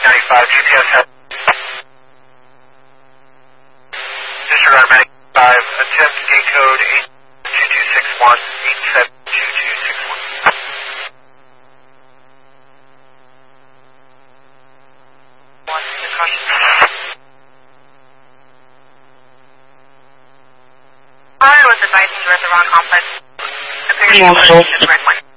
95, GPS head. Disregard medic 5, attempt gate code 82261, 872261. Caller was advising you were at the wrong complex. Appears you were at the right one.